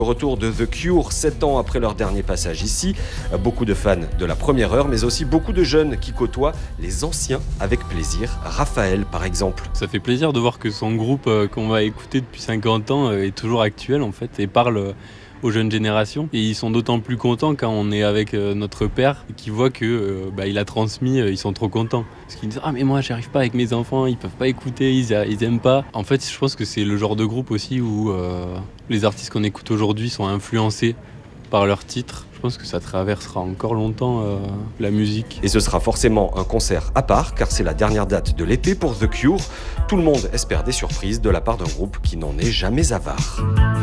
Retour de The Cure, 7 ans après leur dernier passage ici. Beaucoup de fans de la première heure, mais aussi beaucoup de jeunes qui côtoient les anciens avec plaisir. Raphaël, par exemple. Ça fait plaisir de voir que son groupe qu'on va écouter depuis 50 ans est toujours actuel en fait et parle aux jeunes générations. Et ils sont d'autant plus contents quand on est avec notre père et qu'ils voient que il a transmis, ils sont trop contents. Parce qu'ils disent « Ah mais moi j'arrive pas avec mes enfants, ils peuvent pas écouter, ils aiment pas ». En fait je pense que c'est le genre de groupe aussi où les artistes qu'on écoute aujourd'hui sont influencés par leurs titres. Je pense que ça traversera encore longtemps la musique. Et ce sera forcément un concert à part, car c'est la dernière date de l'été pour The Cure. Tout le monde espère des surprises de la part d'un groupe qui n'en est jamais avare.